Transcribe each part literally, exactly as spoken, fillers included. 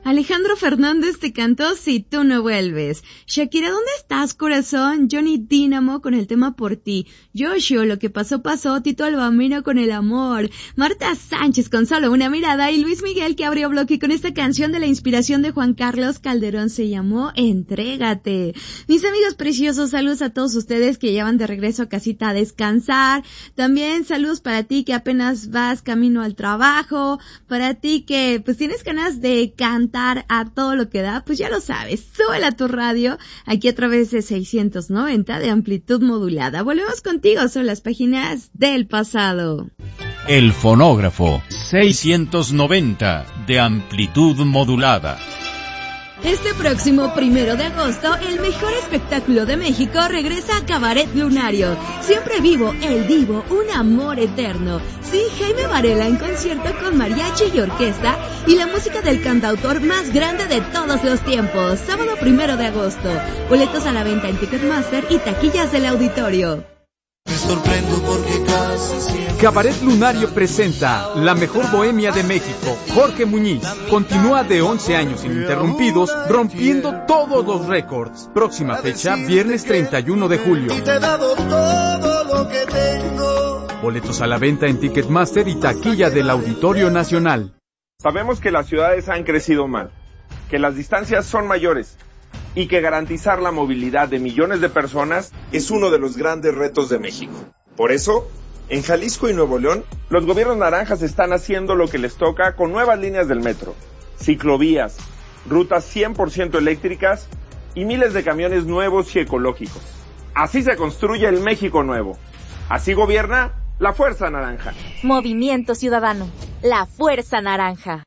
Alejandro Fernández te cantó Si tú no vuelves. Shakira, ¿dónde estás, corazón? Johnny Dínamo con el tema Por ti. Yoshio, Lo que pasó, pasó. Tito Albamino con El amor. Marta Sánchez con Solo una mirada. Y Luis Miguel, que abrió bloque con esta canción de la inspiración de Juan Carlos Calderón. Se llamó Entrégate. Mis amigos preciosos, saludos a todos ustedes que ya van de regreso a casita a descansar. También saludos para ti que apenas vas camino al trabajo. Para ti que pues tienes ganas de cantar a todo lo que da, pues ya lo sabes, súbela a tu radio, aquí a través de seiscientos noventa de amplitud modulada. Volvemos contigo, son las páginas del pasado. El fonógrafo, seiscientos noventa de amplitud modulada. Este próximo primero de agosto, el mejor espectáculo de México regresa a Cabaret Lunario. Siempre vivo, el divo, un amor eterno. Sí, Jaime Varela en concierto con mariachi y orquesta y la música del cantautor más grande de todos los tiempos. Sábado primero de agosto. Boletos a la venta en Ticketmaster y taquillas del auditorio. Me sorprendo porque casi siempre... Cabaret Lunario presenta La Mejor Bohemia de México. Jorge Muñiz continúa de once años ininterrumpidos, rompiendo todos los récords. Próxima fecha, viernes treinta y uno de julio. Y te he dado todo lo que tengo. Boletos a la venta en Ticketmaster y taquilla del Auditorio Nacional. Sabemos que las ciudades han crecido mal, que las distancias son mayores y que garantizar la movilidad de millones de personas es uno de los grandes retos de México. Por eso, en Jalisco y Nuevo León, los gobiernos naranjas están haciendo lo que les toca con nuevas líneas del metro, ciclovías, rutas cien por ciento eléctricas y miles de camiones nuevos y ecológicos. Así se construye el México nuevo. Así gobierna la Fuerza Naranja. Movimiento Ciudadano, la Fuerza Naranja.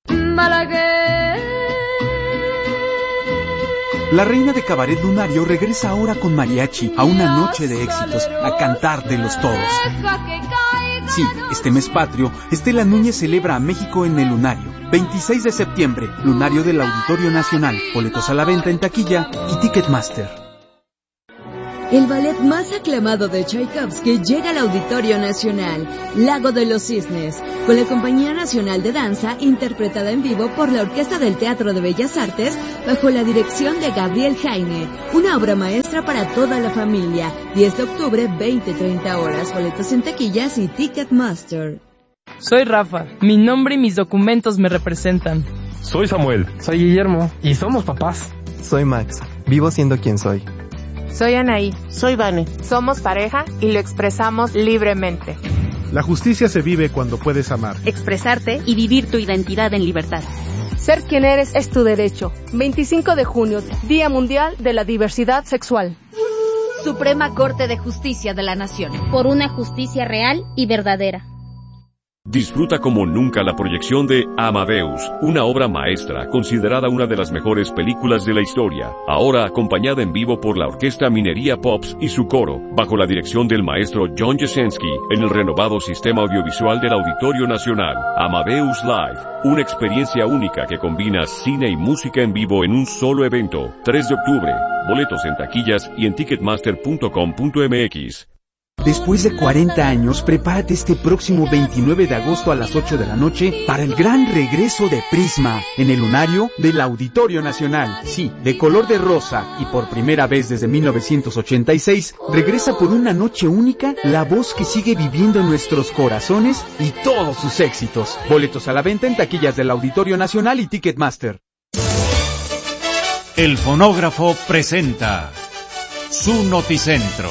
La reina de Cabaret Lunario regresa ahora con mariachi a una noche de éxitos, a cantar de los todos. Sí, este mes patrio, Estela Núñez celebra a México en el Lunario. veintiséis de septiembre, Lunario del Auditorio Nacional. Boletos a la venta en taquilla y Ticketmaster. El ballet más aclamado de Tchaikovsky llega al Auditorio Nacional, Lago de los Cisnes, con la Compañía Nacional de Danza, interpretada en vivo por la Orquesta del Teatro de Bellas Artes, bajo la dirección de Gabriel Jaime, una obra maestra para toda la familia. diez de octubre, veinte treinta horas, boletos en taquillas y Ticketmaster. Soy Rafa, mi nombre y mis documentos me representan. Soy Samuel. Soy Guillermo. Y somos papás. Soy Max, vivo siendo quien soy. Soy Anaí. Soy Vane. Somos pareja y lo expresamos libremente. La justicia se vive cuando puedes amar, expresarte y vivir tu identidad en libertad. Ser quien eres es tu derecho. veinticinco de junio, Día Mundial de la Diversidad Sexual. Suprema Corte de Justicia de la Nación. Por una justicia real y verdadera. Disfruta como nunca la proyección de Amadeus, una obra maestra considerada una de las mejores películas de la historia, ahora acompañada en vivo por la Orquesta Minería Pops y su coro, bajo la dirección del maestro John Jasenski, en el renovado sistema audiovisual del Auditorio Nacional. Amadeus Live, una experiencia única que combina cine y música en vivo en un solo evento. tres de octubre, boletos en taquillas y en ticketmaster punto com punto m x. Después de cuarenta años, prepárate este próximo veintinueve de agosto a las ocho de la noche para el gran regreso de Prisma en el Lunario del Auditorio Nacional. Sí, de color de rosa y por primera vez desde mil novecientos ochenta y seis, regresa por una noche única la voz que sigue viviendo en nuestros corazones y todos sus éxitos. Boletos a la venta en taquillas del Auditorio Nacional y Ticketmaster. El fonógrafo presenta su noticentro.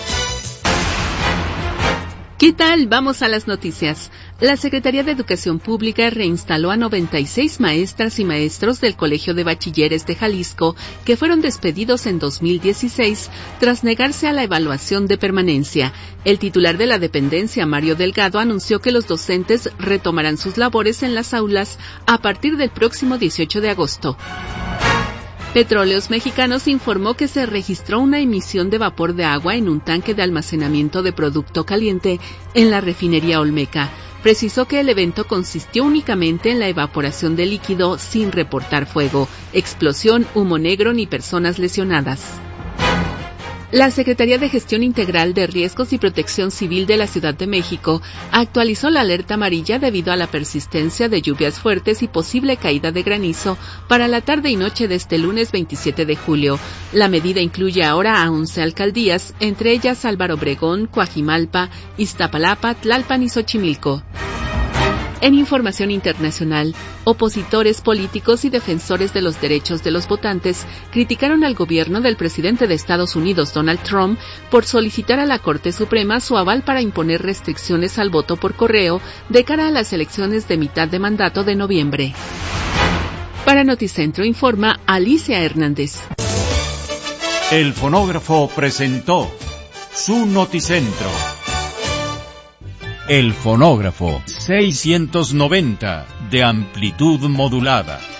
¿Qué tal? Vamos a las noticias. La Secretaría de Educación Pública reinstaló a noventa y seis maestras y maestros del Colegio de Bachilleres de Jalisco que fueron despedidos en dos mil dieciséis tras negarse a la evaluación de permanencia. El titular de la dependencia, Mario Delgado, anunció que los docentes retomarán sus labores en las aulas a partir del próximo dieciocho de agosto. Petróleos Mexicanos informó que se registró una emisión de vapor de agua en un tanque de almacenamiento de producto caliente en la refinería Olmeca. Precisó que el evento consistió únicamente en la evaporación de líquido sin reportar fuego, explosión, humo negro ni personas lesionadas. La Secretaría de Gestión Integral de Riesgos y Protección Civil de la Ciudad de México actualizó la alerta amarilla debido a la persistencia de lluvias fuertes y posible caída de granizo para la tarde y noche de este lunes veintisiete de julio. La medida incluye ahora a once alcaldías, entre ellas Álvaro Obregón, Coajimalpa, Iztapalapa, Tlalpan y Xochimilco. En información internacional, opositores políticos y defensores de los derechos de los votantes criticaron al gobierno del presidente de Estados Unidos, Donald Trump, por solicitar a la Corte Suprema su aval para imponer restricciones al voto por correo de cara a las elecciones de mitad de mandato de noviembre. Para Noticentro informa Alicia Hernández. El fonógrafo presentó su Noticentro. El fonógrafo seiscientos noventa de amplitud modulada.